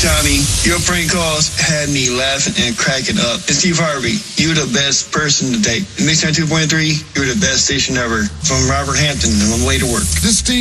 Tommy, your prank calls had me laughing and cracking up. And Steve Harvey, you're the best person to date. Mix 2.3, you're the best station ever. From Robert Hampton, on my way to work. This Steve